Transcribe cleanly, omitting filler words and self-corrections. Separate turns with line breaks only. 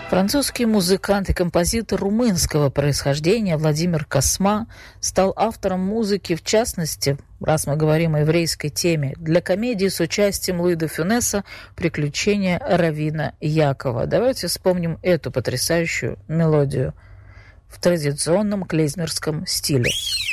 Французский музыкант и композитор румынского происхождения Владимир Косма стал автором музыки, в частности, раз мы говорим о еврейской теме, для комедии с участием Луи де Фюнеса «Приключения Раввина Якова». Давайте вспомним эту потрясающую мелодию в традиционном клейзмерском стиле.